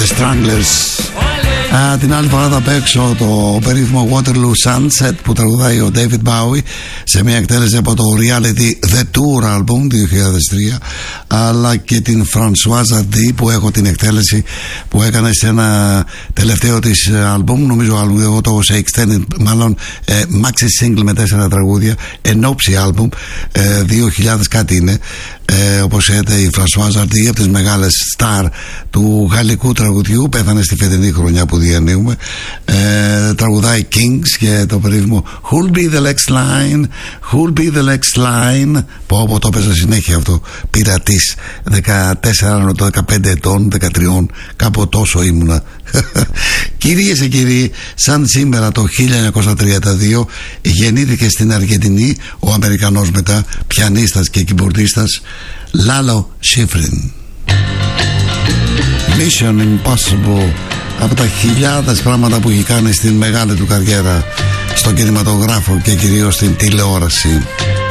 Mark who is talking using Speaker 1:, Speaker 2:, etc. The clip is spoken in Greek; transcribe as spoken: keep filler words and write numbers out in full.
Speaker 1: Stranglers. Α, την άλλη φορά θα παίξω το περίφημο Waterloo Sunset που τραγουδάει ο David Bowie σε μια εκτέλεση από το reality The Tour album δύο χιλιάδες τρία, αλλά και την Françoise Hardy που έχω την εκτέλεση που έκανε σε ένα τελευταίο της album, νομίζω album, εγώ το σε extended, μάλλον ε, maxi single με τέσσερα τραγούδια, ενόψη album, ε, δύο χιλιάδες κάτι είναι. Ε, όπως είδατε, η Françoise Hardy, από τις μεγάλες στάρ του γαλλικού τραγουδιού, πέθανε στη φετινή χρονιά που διανύουμε. ε, τραγουδάει Kings και το περίφημο Who'll be the next line, Who'll be the next line, που όπου το έπαιζα συνέχεια αυτό, πειρατής δεκατέσσερα, δεκαπέντε ετών, δεκατρία, κάπου τόσο ήμουνα. Κυρίες και κύριοι, σαν σήμερα το χίλια εννιακόσια τριάντα δύο γεννήθηκε στην Αργεντινή ο Αμερικανός μετά πιανίστας και κιμπορδίστας Λάλο Σίφριν. Mission Impossible, από τα χιλιάδες πράγματα που έχει κάνει στην μεγάλη του καριέρα στον κινηματογράφο και κυρίως στην τηλεόραση.